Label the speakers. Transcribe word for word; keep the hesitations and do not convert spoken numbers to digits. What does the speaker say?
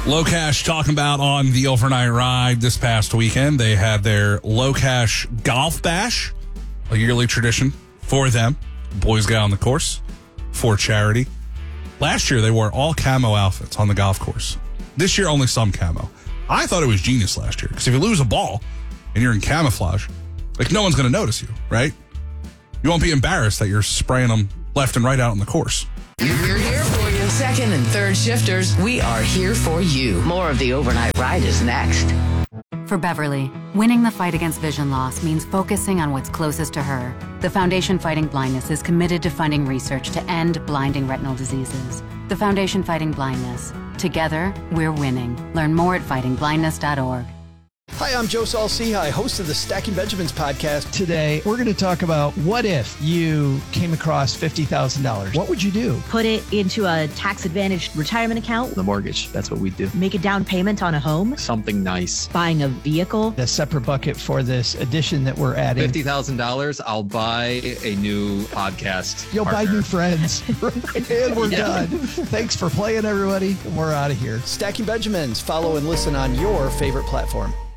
Speaker 1: Low Cash talking about on the overnight ride this past weekend. They had their Low Cash Golf Bash, a yearly tradition for them. Boys got on the course for charity. Last year, they wore all camo outfits on the golf course. This year, only some camo. I thought it was genius last year, because if you lose a ball and you're in camouflage, like, no one's going to notice you, right? You won't be embarrassed that you're spraying them left and right out on the course.
Speaker 2: We're here for you. Second and third shifters, we are here for you. More of the overnight ride is next.
Speaker 3: For Beverly, winning the fight against vision loss means focusing on what's closest to her. The Foundation Fighting Blindness is committed to funding research to end blinding retinal diseases. The Foundation Fighting Blindness. Together, we're winning. Learn more at fighting blindness dot org.
Speaker 4: Hi, I'm Joe Saul-Sehy, host of the Stacking Benjamins podcast.
Speaker 5: Today, we're going to talk about what if you came across fifty thousand dollars? What would you do?
Speaker 6: Put it into a tax-advantaged retirement account.
Speaker 7: The mortgage, that's what we do.
Speaker 6: Make a down payment on a home.
Speaker 7: Something nice.
Speaker 6: Buying a vehicle.
Speaker 5: A separate bucket for this addition that we're adding.
Speaker 7: fifty thousand dollars, I'll buy a new podcast
Speaker 5: You'll
Speaker 7: partner.
Speaker 5: buy new friends. And we're
Speaker 7: Yeah.
Speaker 5: done. Thanks for playing, everybody. We're out of here.
Speaker 4: Stacking Benjamins. Follow and listen on your favorite platform.